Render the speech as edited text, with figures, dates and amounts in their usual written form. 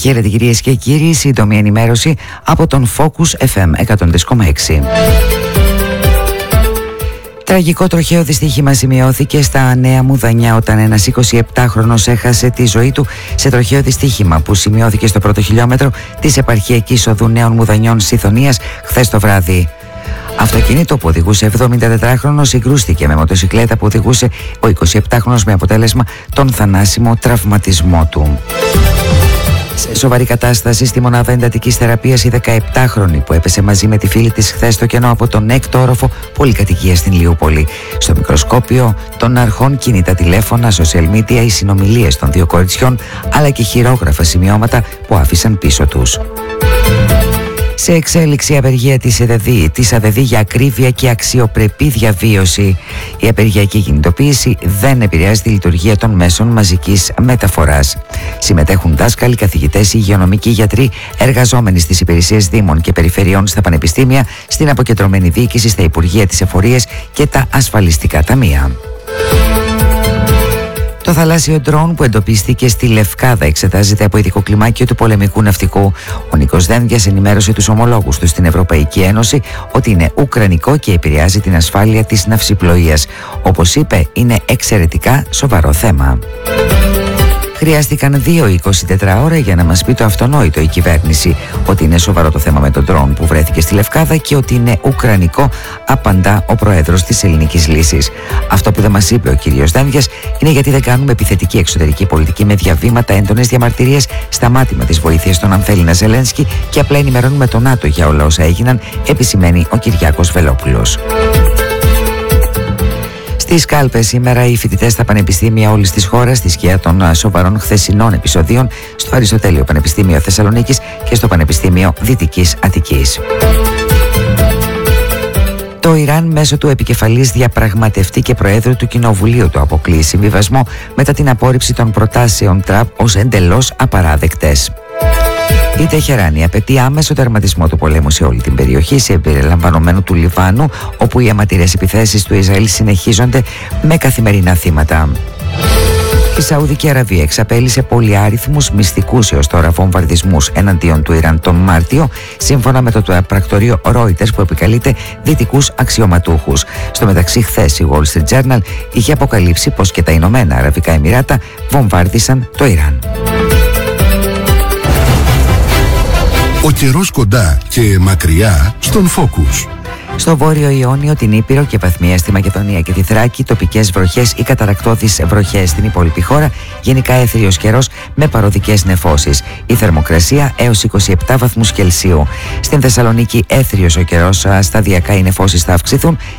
Χαίρετε κυρίες και κύριοι, σύντομη ενημέρωση από τον Focus FM 103,6. Τραγικό τροχαίο δυστύχημα σημειώθηκε στα Νέα Μουδανιά όταν ένας 27χρονος έχασε τη ζωή του σε τροχαίο δυστύχημα που σημειώθηκε στο πρώτο χιλιόμετρο της επαρχιακής οδού Νέων Μουδανιών Σιθωνίας χθες το βράδυ. Αυτοκίνητο που οδηγούσε 74χρονος συγκρούστηκε με μοτοσικλέτα που οδηγούσε ο 27χρονος με αποτέλεσμα τον θανάσιμο τραυματισμό του. Σε σοβαρή κατάσταση στη μονάδα εντατικής θεραπείας η 17χρονη που έπεσε μαζί με τη φίλη της χθες στο κενό από τον 6ο όροφο πολυκατοικία στην Λιούπολη. Στο μικροσκόπιο των αρχών κινητά τηλέφωνα, social media, οι συνομιλίες των δύο κοριτσιών αλλά και χειρόγραφα σημειώματα που άφησαν πίσω τους. Σε εξέλιξη απεργία της ΑΔΔ για ακρίβεια και αξιοπρεπή διαβίωση. Η απεργιακή κινητοποίηση δεν επηρεάζει τη λειτουργία των μέσων μαζικής μεταφοράς. Συμμετέχουν δάσκαλοι, καθηγητές, υγειονομικοί, γιατροί, εργαζόμενοι στις υπηρεσίες δήμων και περιφερειών, στα πανεπιστήμια, στην αποκεντρωμένη διοίκηση, στα υπουργεία, τις εφορίες και τα ασφαλιστικά ταμεία. Το θαλάσσιο ντρόουν που εντοπίστηκε στη Λευκάδα εξετάζεται από ειδικό κλιμάκιο του πολεμικού ναυτικού. Ο Νίκος Δένδιας ενημέρωσε τους ομολόγους του στην Ευρωπαϊκή Ένωση ότι είναι ουκρανικό και επηρεάζει την ασφάλεια της ναυσιπλοείας. Όπως είπε, είναι εξαιρετικά σοβαρό θέμα. Χρειάστηκαν 2-24 ώρα για να μας πει το αυτονόητο η κυβέρνηση ότι είναι σοβαρό το θέμα με τον ντρόουν που βρέθηκε στη Λευκάδα και ότι είναι ουκρανικό, απαντά ο πρόεδρος της Ελληνικής Λύσης. Αυτό που δεν μας είπε ο κύριος Δένδιας είναι γιατί δεν κάνουμε επιθετική εξωτερική πολιτική με διαβήματα, έντονες διαμαρτυρίες, σταμάτημα της βοήθειας των Ανθέλινα Ζελένσκι και απλά ενημερώνουμε τον ΝΑΤΟ για όλα όσα έγιναν, επισημαίνει ο Κυριάκος Βελόπουλος. Στις κάλπες σήμερα οι φοιτητές στα πανεπιστήμια όλης της χώρας στη σκιά των σοβαρών χθεσινών επεισοδίων στο Αριστοτέλειο Πανεπιστήμιο Θεσσαλονίκης και στο Πανεπιστήμιο Δυτικής Αττικής. Το Ιράν μέσω του επικεφαλής διαπραγματευτή και προέδρου του Κοινοβουλίου του αποκλείει συμβιβασμό μετά την απόρριψη των προτάσεων Τραμπ ως εντελώς απαράδεκτες. Η Τεχεράνη απαιτεί άμεσο τερματισμό του πολέμου σε όλη την περιοχή, συμπεριλαμβανομένου του Λιβάνου, όπου οι αιματηρές επιθέσεις του Ισραήλ συνεχίζονται με καθημερινά θύματα. Η Σαουδική Αραβία εξαπέλυσε πολυάριθμους μυστικούς έως τώρα βομβαρδισμούς εναντίον του Ιράν τον Μάρτιο, σύμφωνα με το πρακτορείο Reuters που επικαλείται δυτικούς αξιωματούχους. Στο μεταξύ, χθες η Wall Street Journal είχε αποκαλύψει πως και τα Ηνωμένα Αραβικά Εμιράτα βομβάρδισαν το Ιράν. Ο καιρός κοντά και μακριά στον Focus. Στο Βόρειο Ιόνιο, την Ήπειρο και βαθμία στη Μακεδονία και τη Θράκη, τοπικές βροχές ή καταρακτώδεις βροχές στην υπόλοιπη χώρα, γενικά έθριος καιρός με παροδικές νεφώσεις. Η θερμοκρασία έως 27 βαθμούς Κελσίου. Στην Θεσσαλονίκη έθριος ο καιρός, σταδιακά οι νεφώσεις θα αυξηθούν